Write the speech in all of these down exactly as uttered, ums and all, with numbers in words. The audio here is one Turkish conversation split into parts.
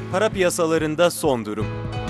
Para piyasalarında son durum.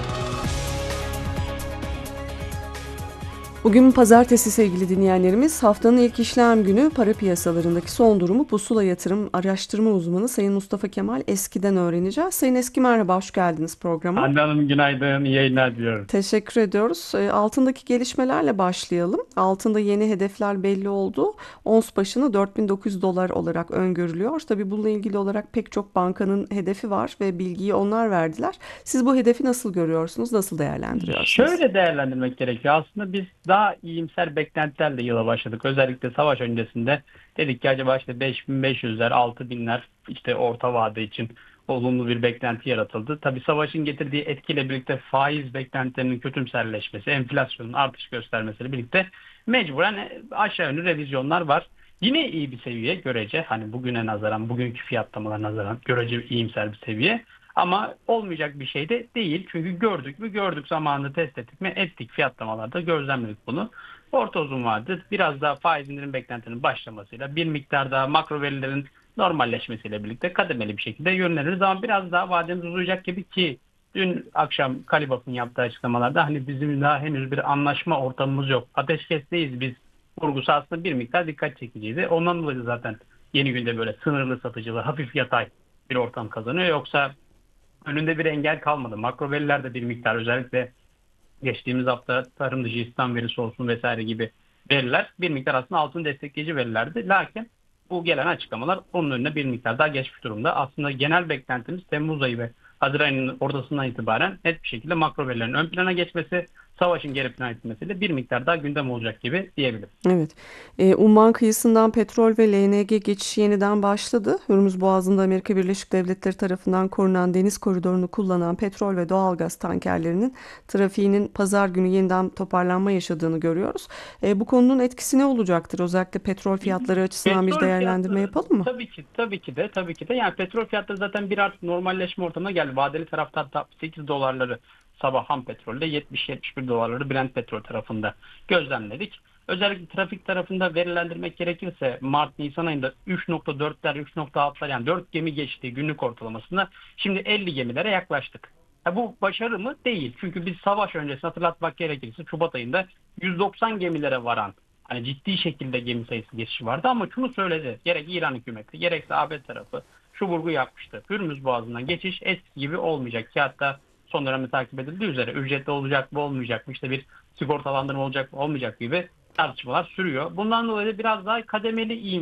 Bugün pazartesi sevgili dinleyenlerimiz. Haftanın ilk işlem günü para piyasalarındaki son durumu Pusula Yatırım Araştırma Uzmanı Sayın Mustafa Kemal Eski'den öğreneceğiz. Sayın Eski, merhaba, hoş geldiniz programa. Hande Hanım, günaydın, iyi yayınlar diliyorum. Teşekkür ediyoruz. E, Altındaki gelişmelerle başlayalım. Altında yeni hedefler belli oldu. Ons başına dört bin dokuz yüz dolar olarak öngörülüyor. Tabii bununla ilgili olarak pek çok bankanın hedefi var ve bilgiyi onlar verdiler. Siz bu hedefi nasıl görüyorsunuz, nasıl değerlendiriyorsunuz? Şöyle değerlendirmek gerekiyor. Aslında biz daha iyimser beklentilerle yıla başladık. Özellikle savaş öncesinde dedik ki acaba işte beş bin beş yüzler, altı binler işte orta vade için olumlu bir beklenti yaratıldı. Tabii savaşın getirdiği etkiyle birlikte faiz beklentilerinin kötümserleşmesi, enflasyonun artış göstermesiyle birlikte mecburen aşağı yönlü revizyonlar var. Yine iyi bir seviye görece, hani bugüne nazaran, bugünkü fiyatlamalara nazaran görece iyimser bir seviye. Ama olmayacak bir şey de değil. Çünkü gördük mü gördük, zamanında test ettik mi ettik, fiyatlamalarda gözlemledik bunu. Orta uzun vadede biraz daha faiz indirim beklentilerinin başlamasıyla, bir miktar daha makro verilerin normalleşmesiyle birlikte kademeli bir şekilde yönleniriz. Ama biraz daha vademiz uzayacak gibi ki dün akşam Kalibaf'ın yaptığı açıklamalarda hani bizim daha henüz bir anlaşma ortamımız yok, ateşkesteyiz biz vurgusu aslında bir miktar dikkat çekiciydi. Ondan dolayı zaten yeni günde böyle sınırlı satıcılı, hafif yatay bir ortam kazanıyor. Yoksa önünde bir engel kalmadı. Makro veriler de bir miktar, özellikle geçtiğimiz hafta tarım dışı istihdam verisi olsun vesaire gibi veriler bir miktar aslında altını destekleyici verilerdi. Lakin bu gelen açıklamalar onun önüne bir miktar daha geçmiş durumda. Aslında genel beklentimiz Temmuz ayı ve Haziran ayının ortasından itibaren net bir şekilde makro verilerin ön plana geçmesi, savaşın geri plana itmesiyle bir miktar daha gündem olacak gibi diyebilirim. Evet. E, Umman kıyısından petrol ve L N G geçişi yeniden başladı. Hürmüz Boğazı'nda Amerika Birleşik Devletleri tarafından korunan deniz koridorunu kullanan petrol ve doğalgaz tankerlerinin trafiğinin pazar günü yeniden toparlanma yaşadığını görüyoruz. E, bu konunun etkisi ne olacaktır? Özellikle petrol fiyatları açısından bir Petrol değerlendirme fiyatları yapalım mı? tabii ki tabii ki de tabii ki de yani petrol fiyatları zaten bir artık normalleşme ortamına geldi. Vadeli tarafta hatta sekiz dolarları sabah ham petrolde, yetmiş yetmiş bir dolarları Brent petrol tarafında gözlemledik. Özellikle trafik tarafında verilendirmek gerekirse Mart-Nisan ayında üç nokta dörtler, üç nokta altılar, yani dört gemi geçtiği günlük ortalamasında şimdi elli gemilere yaklaştık. Ha, bu başarı mı? Değil. Çünkü biz savaş öncesi, hatırlatmak gerekirse, Şubat ayında yüz doksan gemilere varan, hani ciddi şekilde gemi sayısı geçişi vardı, ama şunu söyledi. Gerek İran hükümeti gerekse A B tarafı şu vurgu yapmıştı. Hürmüz Boğazı'ndan geçiş eski gibi olmayacak ki hatta son dönemde takip edildiği üzere ücretli olacak mı olmayacak mı, işte bir sigortalandırma olacak mı olmayacak gibi tartışmalar sürüyor. Bundan dolayı biraz daha kademeli iyi